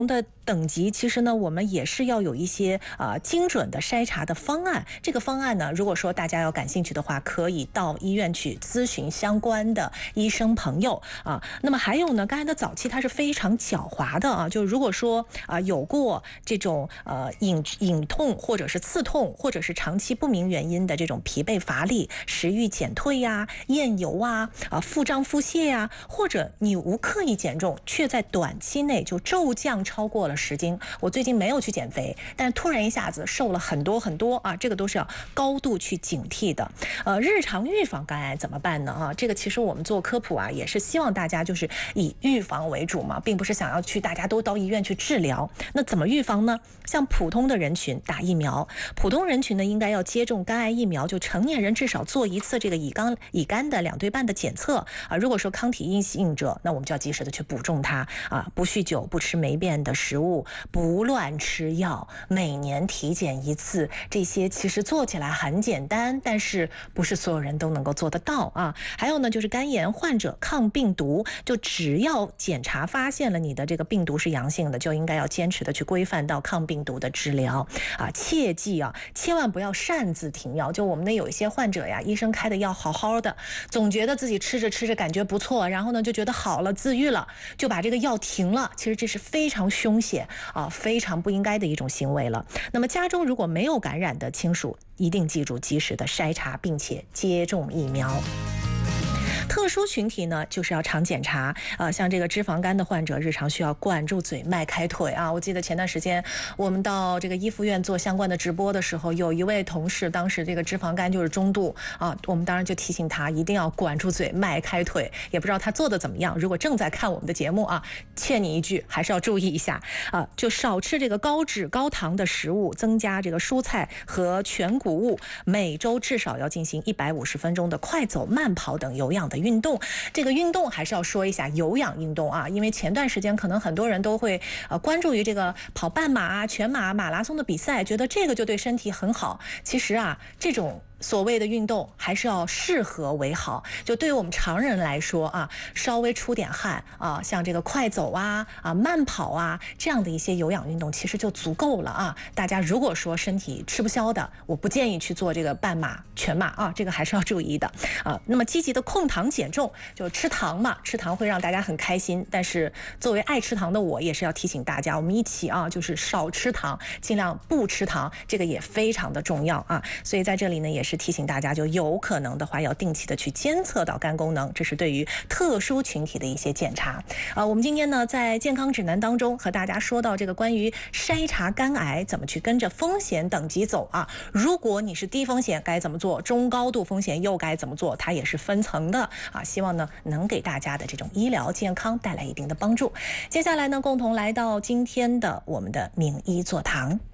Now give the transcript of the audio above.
的等级，其实呢，我们也是要有一些精准的筛查的方案。这个方案呢，如果说大家要感兴趣的话，可以到医院去咨询相关的医生朋友啊。那么还有呢，刚才的早期它是非常狡猾的啊，就如果说有过这种隐痛或者是刺痛，或者是长期不明原因的这种疲惫乏力、食欲减退呀、厌油腹胀腹泻呀，或者你无刻意减重，却在短期内就骤降超过了10斤。我最近没有去减肥，但是突然一下子瘦了很多很多啊，这个都是要高度去警惕的。日常预防肝癌怎么办呢？这个其实我们做科普也是希望大家就是以预防为主嘛，并不是想要去大家都到医院去治疗。那怎么预防呢？像普通的人群打疫苗，普通人群呢应该要接种肝癌疫苗，就成年人至少做一次这个乙肝的2对半的检测啊。如果说抗体阴性者，那我们就要及时的去补种它啊，不酗酒，不吃霉变的食物，不乱吃药，每年体检一次，这些其实做起来很简单，但是不是所有人都能够做得到啊。还有呢，就是肝炎患者抗病毒，就只要检查发现了你的这个病毒是阳性的，就应该要坚持的去规范到抗病毒的治疗啊。切记千万不要擅自停药。就我们的有一些患者呀，医生开的药好好的，总觉得自己吃着吃着感觉不错，然后呢就觉得好了，自愈了，就把这个药停了。其实这是非常凶险非常不应该的一种行为了。那么家中如果没有感染的亲属，一定记住及时的筛查，并且接种疫苗。特殊群体呢，就是要常检查像这个脂肪肝的患者，日常需要管住嘴、迈开腿啊。我记得前段时间我们到这个医附院做相关的直播的时候，有一位同事当时这个脂肪肝就是中度我们当然就提醒他一定要管住嘴、迈开腿。也不知道他做的怎么样，如果正在看我们的节目劝你一句，还是要注意一下就少吃这个高脂高糖的食物，增加这个蔬菜和全谷物，每周至少要进行150分钟的快走、慢跑等有氧的运动。这个运动还是要说一下有氧运动因为前段时间可能很多人都会关注于这个跑半马全马、马拉松的比赛，觉得这个就对身体很好。其实这种所谓的运动还是要适合为好。就对于我们常人来说稍微出点汗像这个快走慢跑这样的一些有氧运动其实就足够了大家如果说身体吃不消的，我不建议去做这个半马、全马这个还是要注意的那么积极的控糖减重，就吃糖嘛，吃糖会让大家很开心，但是作为爱吃糖的我也是要提醒大家，我们一起就是少吃糖，尽量不吃糖，这个也非常的重要所以在这里呢也是提醒大家，就有可能的话要定期的去监测到肝功能，这是对于特殊群体的一些检查我们今天呢在健康指南当中和大家说到这个关于筛查肝癌怎么去跟着风险等级走如果你是低风险该怎么做，中高度风险又该怎么做，它也是分层的希望呢能给大家的这种医疗健康带来一定的帮助。接下来呢共同来到今天的我们的名医座堂。